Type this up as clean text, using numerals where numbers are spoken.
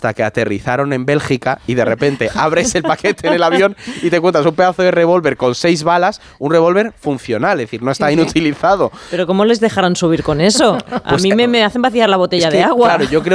hasta que aterrizaron en Bélgica y de repente abres el paquete en el avión y te encuentras un pedazo de revólver con 6 balas, un revólver funcional, es decir, no está inutilizado. Pero ¿cómo les dejaron subir con eso? A mí me hacen vaciar la botella de agua. Claro, yo creo